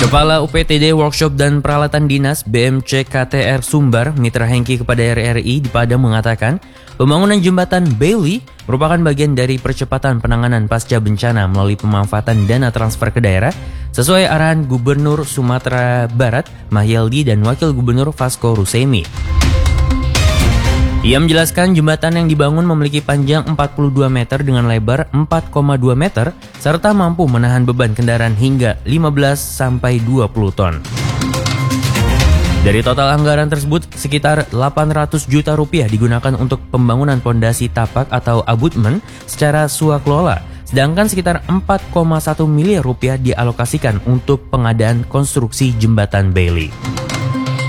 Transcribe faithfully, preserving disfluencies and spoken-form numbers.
Kepala U P T D Workshop dan Peralatan Dinas B M C K T R Sumbar, Mitra Hengki kepada R R I di Padang mengatakan, pembangunan jembatan Bailey merupakan bagian dari percepatan penanganan pasca bencana melalui pemanfaatan dana transfer ke daerah sesuai arahan Gubernur Sumatera Barat Mahyaldi dan Wakil Gubernur Vasco Rusemi. Ia menjelaskan jembatan yang dibangun memiliki panjang empat puluh dua meter dengan lebar empat koma dua meter serta mampu menahan beban kendaraan hingga lima belas sampai dua puluh ton. Dari total anggaran tersebut, sekitar delapan ratus juta rupiah digunakan untuk pembangunan pondasi tapak atau abutmen secara swakelola, sedangkan sekitar empat koma satu miliar rupiah dialokasikan untuk pengadaan konstruksi jembatan Bailey.